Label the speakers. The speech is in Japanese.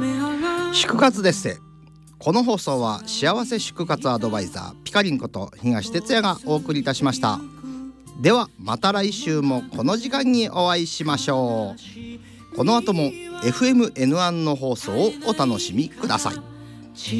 Speaker 1: 祝活です。この放送は幸せ祝活アドバイザーピカリンこと東哲也がお送りいたしました。ではまた来週もこの時間にお会いしましょう。この後も FM N1 の放送をお楽しみください。